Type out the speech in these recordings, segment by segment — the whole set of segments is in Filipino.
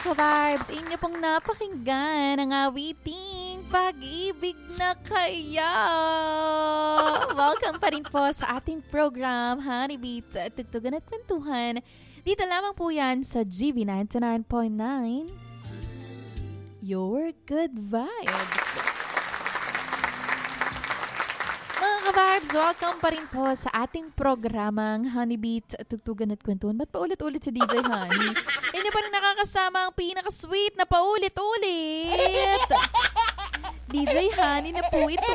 ka-vibes, inyo pong napakinggan ang awiting Pag-ibig na Kaya. Welcome pa rin po sa ating program, Honey Beats, Tugtugan at Kwentuhan. Dito lamang po yan sa GB 99.9, Your Good Vibes. Mga ka-vibes, welcome pa rin po sa ating programang Honey Beats, Tugtugan at Kwentuhan. Ba't paulit-ulit si DJ Honey? Inyo pa rin nakakasama ang pinaka-sweet na paulit-ulit. DJ Honey na po ito.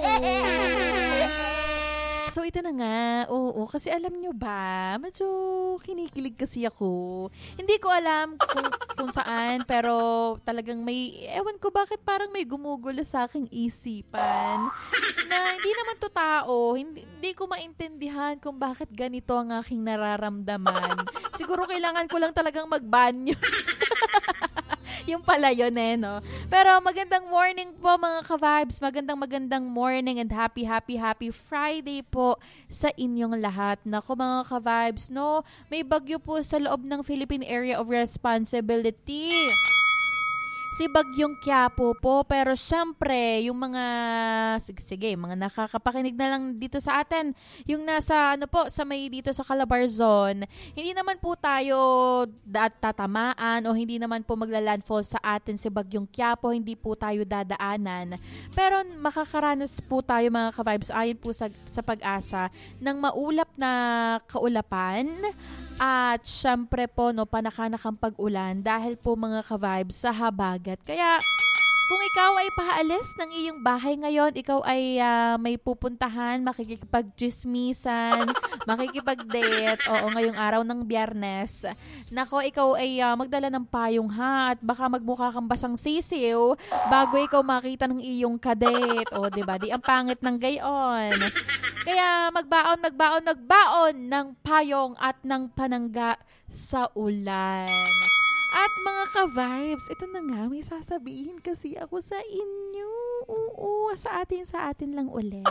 So ito na nga, oo, kasi alam nyo ba, medyo kinikilig kasi ako. Hindi ko alam kung saan, pero talagang may, ewan ko bakit parang may gumugulo sa aking isipan. Na hindi naman to tao, hindi ko maintindihan kung bakit ganito ang aking nararamdaman. Siguro kailangan ko lang talagang magbanyo. Yung pala yun no? Pero magandang morning po mga ka-vibes. Magandang morning and happy Friday po sa inyong lahat. Naku mga ka-vibes, no? May bagyo po sa loob ng Philippine Area of Responsibility. Si Bagyong Quiapo po, pero syempre, yung mga, sige, mga nakakapakinig na lang dito sa atin, yung nasa, sa may dito sa Calabarzon, hindi naman po tayo tatamaan o hindi naman po magla-landfall sa atin si Bagyong Quiapo, hindi po tayo dadaanan. Pero makakaranas po tayo mga ka-vibes, ayon po sa Pag-asa, ng maulap na kaulapan, at syempre po, panakanakang pag-ulan dahil po mga ka-vibes sa habagat. Kaya kung ikaw ay paalis ng iyong bahay ngayon, ikaw ay may pupuntahan, makikipag-chismisan, makikipag-date, ngayong araw ng Biyernes. Nako, ikaw ay magdala ng payong ha, at baka magmukha kang basang sisiw bago ikaw makita ng iyong kadate. O, diba? Di ang pangit ng gayon. Kaya magbaon ng payong at ng panangga sa ulan. At mga ka-vibes, ito na nga, may sasabihin kasi ako sa inyo. Oo, sa atin lang ulit.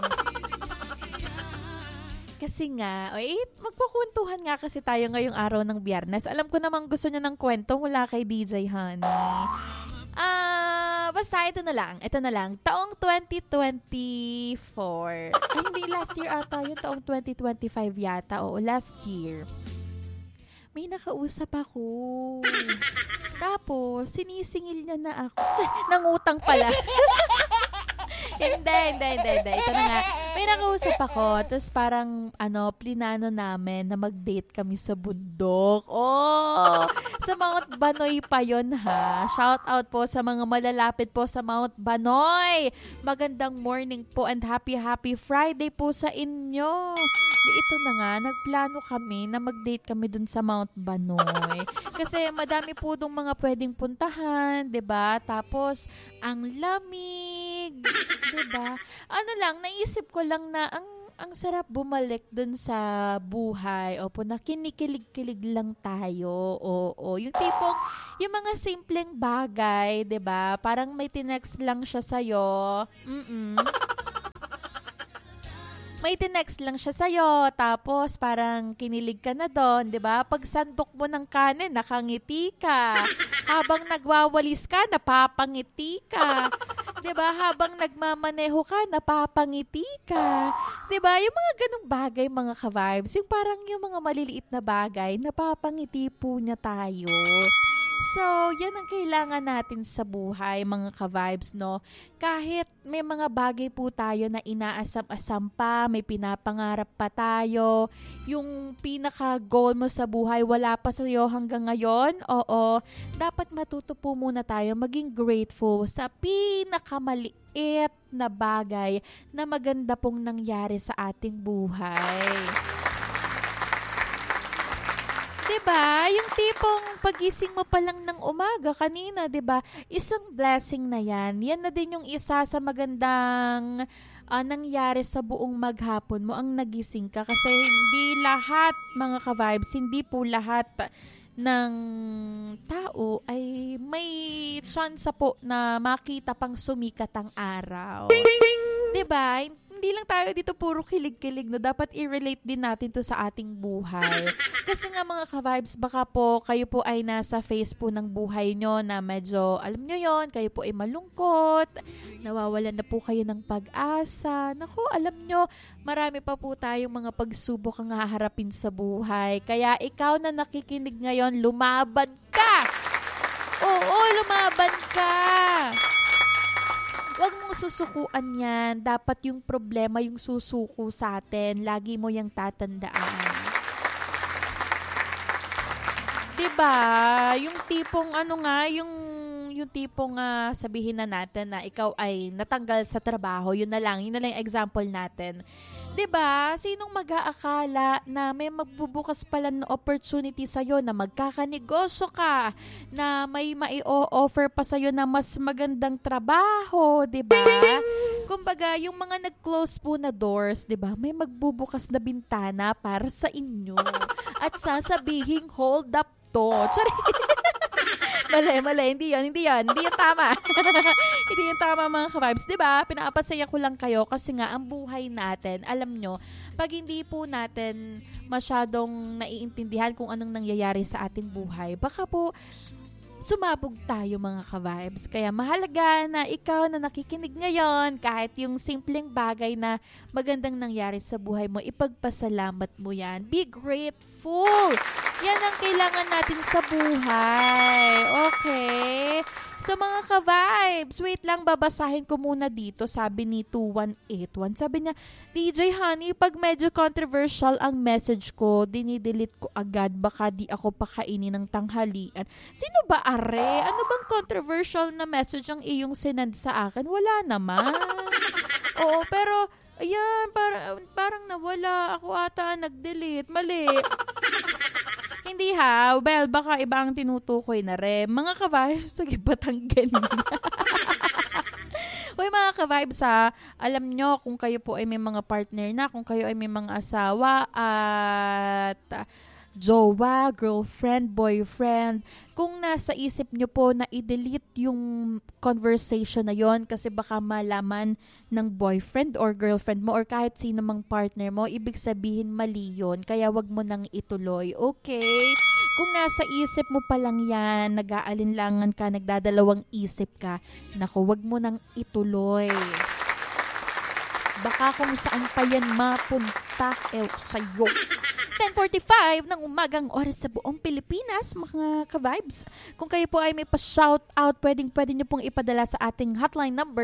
Kasi nga, magpakwentuhan nga kasi tayo ngayong araw ng Biyernes. Alam ko namang gusto niya ng kwento mula kay DJ Honey. Basta ito na lang. Taong 2024. Ay, hindi, last year ata yun. Taong 2025 yata. Oo, last year. May nakausap ako. Tapos, sinisingil niya na ako. Nangutang pala. Hindi. Ito na nga. May nakausap ako. Tapos parang, plinano namin na mag-date kami sa bundok. Oh! Sa Mount Banoy pa yun ha. Shout out po sa mga malalapit po sa Mount Banoy. Magandang morning po and happy Friday po sa inyo. Ito na nga, nagplano kami na mag-date kami dun sa Mount Banoy. Kasi madami po dong mga pwedeng puntahan, 'di ba? Tapos ang lamig, 'di ba? Naisip ko lang na ang sarap bumalik dun sa buhay. Opo, na kinikilig-kilig lang tayo. Oo, yung tipong, yung mga simpleng bagay, 'di ba? Parang may tinext lang siya sa'yo. May tinext lang siya sa'yo, tapos parang kinilig ka na doon, di ba? Pag sandok mo ng kanin, nakangiti ka. Habang nagwawalis ka, napapangiti ka. Di ba? Habang nagmamaneho ka, napapangiti ka. Di ba? Yung mga ganung bagay, mga ka-vibes, yung parang yung mga maliliit na bagay, napapangiti po niya tayo. So, yan ang kailangan natin sa buhay, mga ka-vibes, no? Kahit may mga bagay po tayo na inaasam-asam pa, may pinapangarap pa tayo, yung pinaka-goal mo sa buhay, wala pa sa'yo hanggang ngayon, oo, dapat matuto po muna tayo maging grateful sa pinakamaliit na bagay na maganda pong nangyari sa ating buhay. Diba? Yung tipong pagising mo pa lang ng umaga kanina, diba? Isang blessing na yan. Yan na din yung isa sa magandang nangyari sa buong maghapon mo, ang nagising ka. Kasi hindi lahat, mga ka-vibes, hindi po lahat ng tao ay may chance po na makita pang sumikat ang araw. Diba? hindi lang tayo dito puro kilig-kilig, no? Dapat i-relate din natin to sa ating buhay. Kasi nga mga ka-vibes, baka po kayo po ay nasa phase po ng buhay nyo na medyo, alam nyo yon, kayo po ay malungkot, nawawalan na po kayo ng pag-asa. Naku, alam nyo, marami pa po tayong mga pagsubok ang haharapin sa buhay. Kaya ikaw na nakikinig ngayon, lumaban ka! Oo, lumaban ka! Huwag mong susukuan yan. Dapat yung problema yung susuko sa atin. Lagi mo yung tatandaan. Diba? Yung tipong yung tipong sabihin na natin na ikaw ay natanggal sa trabaho, yun na lang yung example natin. 'Di ba? Sinong mag-aakala na may magbubukas pala ng opportunity sa iyo na magkakanegosyo ka, na may mai-offer pa sa iyo na mas magandang trabaho, 'di ba? Kumbaga, yung mga nag-close po na doors, 'di ba? May magbubukas na bintana para sa inyo at sasabihing hold up to. Mali. Hindi yan tama. Hindi yan tama mga ka-vibes. Diba? Pinapasaya ko lang kayo kasi nga ang buhay natin, alam nyo, pag hindi po natin masyadong naiintindihan kung anong nangyayari sa ating buhay, baka po sumabog tayo mga ka-vibes. Kaya mahalaga na ikaw na nakikinig ngayon, kahit yung simpleng bagay na magandang nangyari sa buhay mo, ipagpasalamat mo yan. Be grateful! Yan ang kailangan natin sa buhay. Okay? So mga ka-vibes, wait lang, babasahin ko muna dito. Sabi ni 2181. Sabi niya, DJ Honey, pag medyo controversial ang message ko, dinidelete ko agad, baka di ako pakainin ng tanghalian. Sino ba are? Ano bang controversial na message ang iyong sinend sa akin? Wala naman. Oo, pero ayan, parang nawala. Ako ata nag-delete. Mali. Hindi ha. Well, baka iba ang tinutukoy na rin. Mga ka-vibes, sige, Batanggan. Uy, mga ka-vibes ha, alam nyo kung kayo po ay may mga partner na, kung kayo ay may mga asawa at jowa, girlfriend, boyfriend, kung nasa isip nyo po na i-delete yung conversation na yon kasi baka malaman ng boyfriend or girlfriend mo or kahit sino mang partner mo, ibig sabihin mali yun, kaya wag mo nang ituloy, okay? Kung nasa isip mo pa lang yan, nag-aalinlangan ka, nagdadalawang isip ka, naku, wag mo nang ituloy. Baka kung saan pa yan mapunta sa'yo. 10:45 ng umagang oras sa buong Pilipinas, mga ka-vibes. Kung kayo po ay may pa-shout out, pwede nyo pong ipadala sa ating hotline number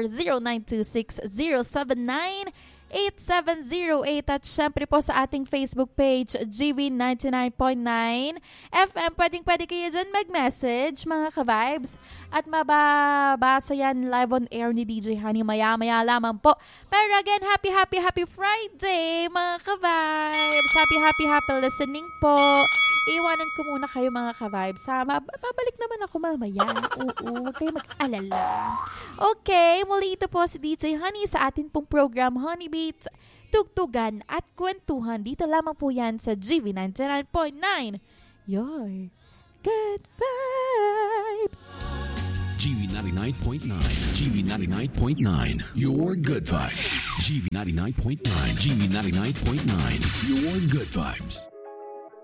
0926-079-8708 at syempre po sa ating Facebook page, GV 99.9 FM. Pwede kayo dyan mag-message, mga ka-vibes. At mababasa yan live on air ni DJ Honey maya-maya lamang po. Pero again, happy Friday, mga ka-vibes. Happy listening po. Iwanan ko muna kayo, mga ka-vibes. Babalik naman ako mamaya. Oo, huwag kayo mag-alala. Okay, muli ito po si DJ Honey sa atin pong program Honey Beats, tugtugan at kwentuhan. Dito lamang po yan sa GV 99.9. Your good vibes. GV 99.9. GV 99.9. Your good vibes. GV 99.9. GV 99.9. Your good vibes.